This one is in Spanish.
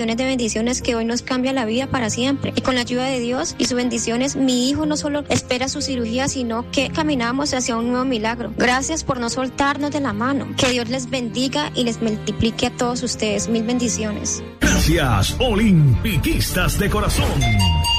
de bendiciones que hoy nos cambia la vida para siempre. Y con la ayuda de Dios y sus bendiciones, mi hijo no solo espera su cirugía, sino que caminamos hacia un nuevo milagro. Gracias por no soltarnos de la mano. Que Dios les bendiga y les multiplique a todos ustedes. Mil bendiciones. Gracias, Olimpiquistas de corazón.